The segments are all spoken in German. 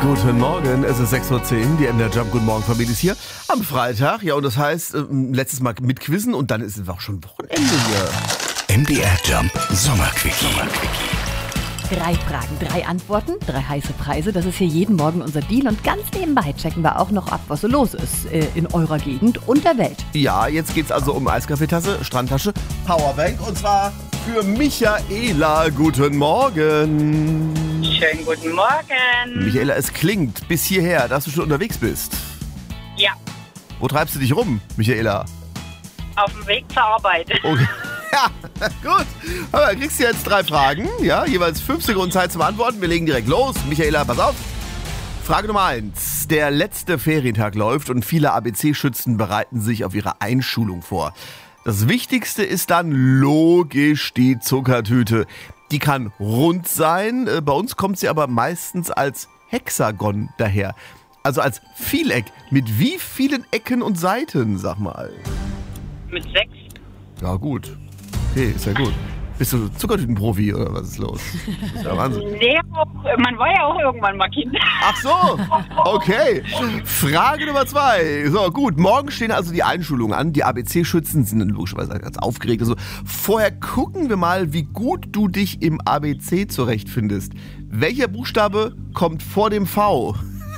Guten Morgen, es ist 6:10 Uhr, die MDR Jump Guten Morgen Familie ist hier am Freitag. Ja, und das heißt, letztes Mal mit Quizzen und dann ist es auch schon Wochenende hier. MDR Jump Sommerquickie. 3 Fragen, 3 Antworten, 3 heiße Preise. Das ist hier jeden Morgen unser Deal. Und ganz nebenbei checken wir auch noch ab, was so los ist in eurer Gegend und der Welt. Ja, jetzt geht's also um Eiskaffeetasse, Strandtasche, Powerbank und zwar für Michaela. Guten Morgen. Schönen guten Morgen. Michaela, es klingt bis hierher, dass du schon unterwegs bist. Ja, Wo treibst du dich rum, Michaela? auf dem Weg zur Arbeit. Okay. Ja, gut. Aber kriegst du jetzt 3 Fragen, ja, jeweils 5 Sekunden Zeit zum Antworten. Wir legen direkt los. Michaela, pass auf. Frage Nummer 1. Der letzte Ferientag läuft und viele ABC-Schützen bereiten sich auf ihre Einschulung vor. Das Wichtigste ist dann logisch die Zuckertüte. Die kann rund sein, bei uns kommt sie aber meistens als Hexagon daher. Also als Vieleck. Mit wie vielen Ecken und Seiten, sag mal? Mit 6. Ja, gut. Okay, ist ja gut. Bist du Zuckertütenprofi oder was ist los? Das ist ja Wahnsinn. Nee, man war ja auch irgendwann mal Kind. Ach so, okay. Frage Nummer 2. So, gut. Morgen stehen also die Einschulungen an. Die ABC-Schützen sind dann logischerweise ganz aufgeregt. Also, vorher gucken wir mal, wie gut du dich im ABC zurechtfindest. Welcher Buchstabe kommt vor dem V?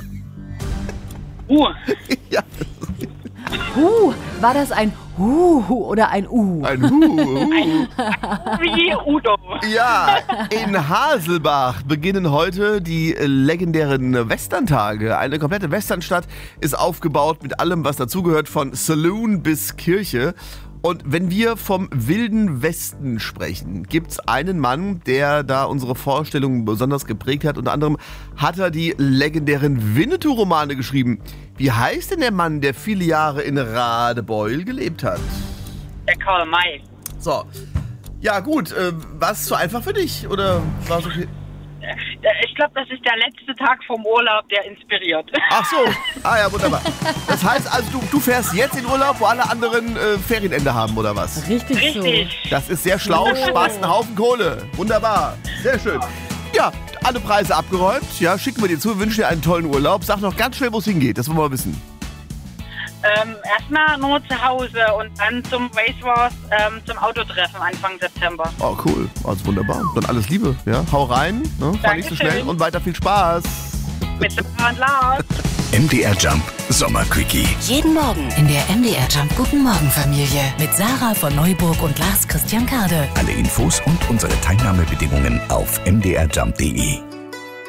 Ja, War das ein oder ein ein Hu. Wie Udo. Ja, in Haselbach beginnen heute die legendären Westerntage. Eine komplette Westernstadt ist aufgebaut mit allem, was dazugehört, von Saloon bis Kirche. Und wenn wir vom Wilden Westen sprechen, gibt's einen Mann, der da unsere Vorstellungen besonders geprägt hat. Unter anderem hat er die legendären Winnetou-Romane geschrieben. Wie heißt denn der Mann, der viele Jahre in Radebeul gelebt hat? Der Karl May. So, ja gut, war es zu einfach für dich oder war es okay? Ich glaube, das ist der letzte Tag vom Urlaub, der inspiriert. Ach so, ja, wunderbar. Das heißt also, du fährst jetzt in Urlaub, wo alle anderen Ferienende haben, oder was? Richtig Richtig. Das ist sehr schlau, sparst einen Haufen Kohle. Wunderbar, sehr schön. Ja, alle Preise abgeräumt, ja, schicken wir dir zu, wünschen dir einen tollen Urlaub. Sag noch ganz schnell, wo es hingeht, das wollen wir wissen. Erstmal nur zu Hause und dann zum Racewars, zum Autotreffen Anfang September. Oh, cool, also wunderbar. Dann alles Liebe, ja, hau rein, ne? Fahr nicht so Dankeschön. schnell und weiter viel Spaß. Mit Super und Lars. MDR Jump Sommerquickie. Jeden Morgen in der MDR Jump Guten Morgen Familie mit Sarah von Neuburg und Lars Christian Kade. Alle Infos und unsere Teilnahmebedingungen auf mdrjump.de.